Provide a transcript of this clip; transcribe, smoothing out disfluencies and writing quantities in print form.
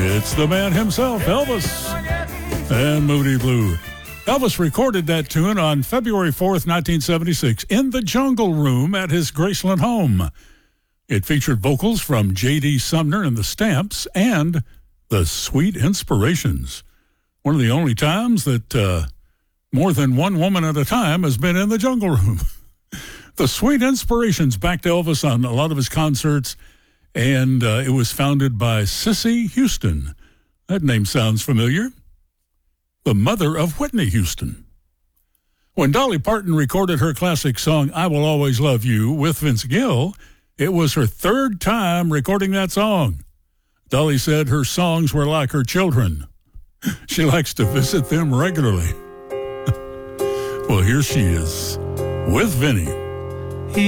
It's the man himself, Elvis, and Moody Blue. Elvis recorded that tune on February 4th, 1976, in the Jungle Room at his Graceland home. It featured vocals from J.D. Sumner and the Stamps and the Sweet Inspirations. One of the only times that more than one woman at a time has been in the Jungle Room. The Sweet Inspirations backed Elvis on a lot of his concerts, and it was founded by Cissy Houston. That name sounds familiar. The mother of Whitney Houston. When Dolly Parton recorded her classic song, I Will Always Love You, with Vince Gill, it was her third time recording that song. Dolly said her songs were like her children. She likes to visit them regularly. Well, here she is with Vinny.